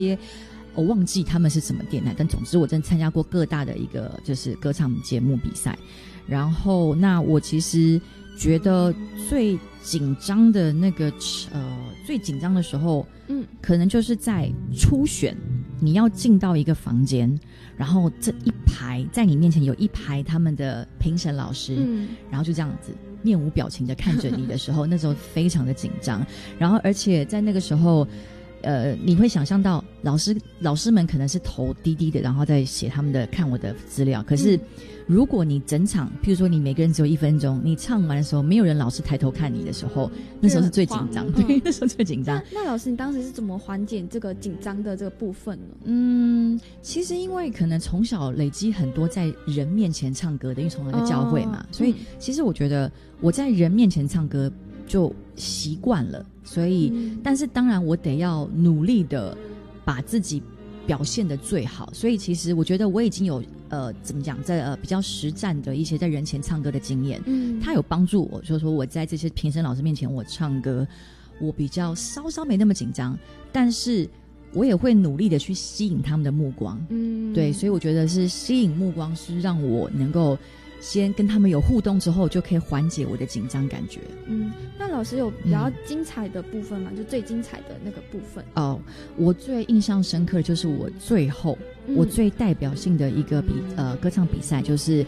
我忘记他们是什么电台，但总之我真的参加过各大的一个就是歌唱节目比赛。然后那我其实觉得最紧张的那个最紧张的时候，可能就是在初选，你要进到一个房间，然后这一排在你面前有一排他们的评审老师，然后就这样子面无表情的看着你的时候，那时候非常的紧张。然后而且在那个时候你会想象到老师们可能是头低低的，然后在写他们的看我的资料。可是如果你整场譬如说你每个人只有1分钟，你唱完的时候没有人老师抬头看你的时候，那时候是最紧张。对，那时候最紧张。 那老师你当时是怎么缓解这个紧张的这个部分呢？ 其实因为可能从小累积很多在人面前唱歌的，因为从小在教会嘛，所以其实我觉得我在人面前唱歌就习惯了。所以但是当然我得要努力的把自己表现得最好。所以其实我觉得我已经有怎么讲，在比较实战的一些在人前唱歌的经验，它有帮助我，就是说我在这些评审老师面前我唱歌，我比较稍稍没那么紧张，但是我也会努力的去吸引他们的目光。对，所以我觉得是吸引目光是让我能够先跟他们有互动之后，就可以缓解我的紧张感觉。 那老师有比较精彩的部分吗？就最精彩的那个部分。 我最印象深刻的就是我最后我最代表性的一个歌唱比赛，就是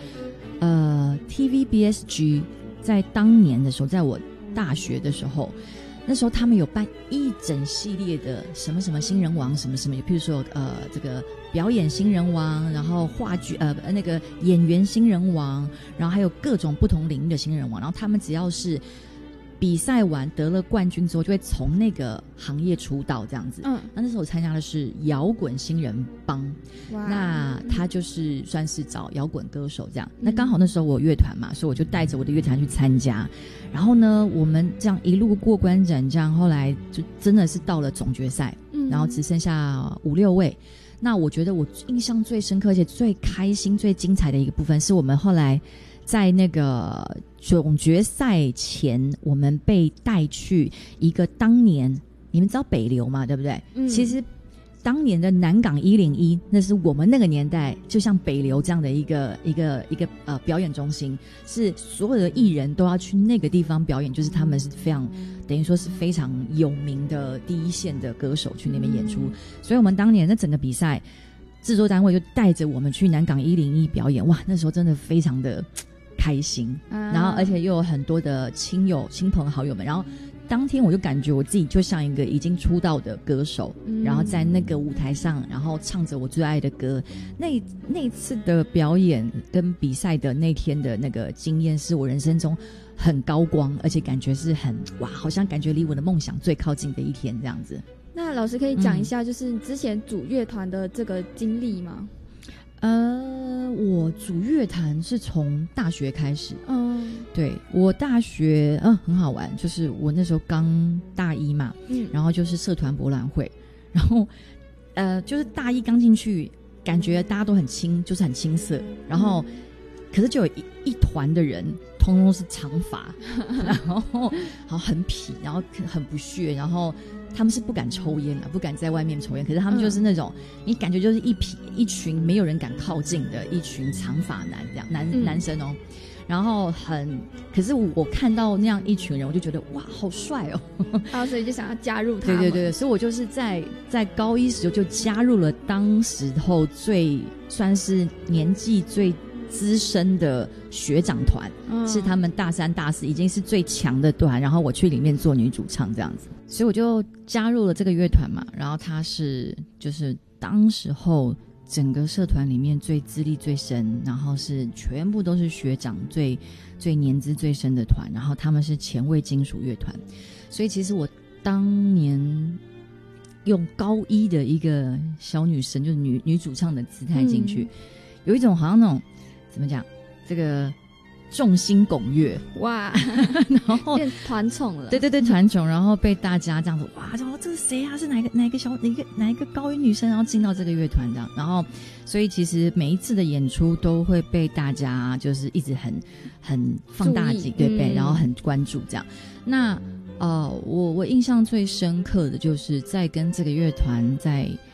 TVBSG 在当年的时候，在我大学的时候，那时候他们有办一整系列的什么什么新人王什么什么，譬如说这个表演新人王，然后话剧那个演员新人王，然后还有各种不同领域的新人王，然后他们只要是比赛完得了冠军之后，就会从那个行业出道这样子。那时候我参加的是摇滚新人帮，那他就是算是找摇滚歌手这样。那刚好那时候我有乐团嘛，所以我就带着我的乐团去参加。然后呢，我们这样一路过关斩将，后来就真的是到了总决赛，然后只剩下5、6位。那我觉得我印象最深刻而且最开心最精彩的一个部分，是我们后来在那个总决赛前，我们被带去一个当年你们知道北流嘛，对不对？其实当年的南港101，那是我们那个年代就像北流这样的一个表演中心，是所有的艺人都要去那个地方表演，就是他们是非常等于说是非常有名的第一线的歌手去那边演出。所以我们当年那整个比赛制作单位就带着我们去南港101表演，哇，那时候真的非常的开心，然后而且又有很多的亲朋好友们，然后当天我就感觉我自己就像一个已经出道的歌手，然后在那个舞台上，然后唱着我最爱的歌。那次的表演跟比赛的那天的那个经验，是我人生中很高光，而且感觉是很哇，好像感觉离我的梦想最靠近的一天这样子。 那老师可以讲一下，就是之前组乐团的这个经历吗？ 我组乐团是从大学开始。对，我大学很好玩，就是我那时候刚大一嘛，然后就是社团博览会，然后就是大一刚进去，感觉大家都很就是很青涩，然后可是就有一团的人通通是长发，然后很痞，然后很不屑，然后他们是不敢抽烟的，不敢在外面抽烟，可是他们就是那种你感觉就是一群没有人敢靠近的一群长发男这样男生哦。然后可是我看到那样一群人，我就觉得哇，好帅哦！ 所以就想要加入他们。 对，所以我就是在高一时就加入了当时候算是年纪最资深的学长团，是他们大3、大4已经是最强的团，然后我去里面做女主唱这样子，所以我就加入了这个乐团嘛。然后他是就是当时候整个社团里面最资历最深，然后是全部都是学长最年资最深的团，然后他们是前卫金属乐团，所以其实我当年用高一的一个小女生，就是女主唱的姿态进去，有一种好像那种怎么讲，这个众星拱月哇， 然后变团宠了。 对，团宠，然后被大家这样子哇，这是谁啊？是哪一个高一女生，然后进到这个乐团这样，然后所以其实每一次的演出都会被大家就是一直很放大镜，对，然后很关注这样。那我印象最深刻的就是在跟这个乐团在